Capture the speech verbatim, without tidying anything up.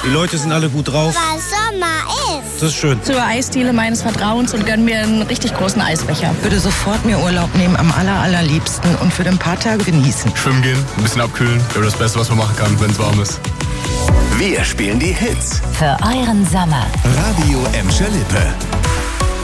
Die Leute sind alle gut drauf. Weil Sommer ist. Das ist schön. Zur Eisdiele meines Vertrauens und gönn mir einen richtig großen Eisbecher. Würde sofort mir Urlaub nehmen, am aller, allerliebsten und für ein paar Tage genießen. Schwimmen gehen, ein bisschen abkühlen. Wäre das Beste, was man machen kann, wenn es warm ist. Wir spielen die Hits. Für euren Sommer. Radio Emscher Lippe.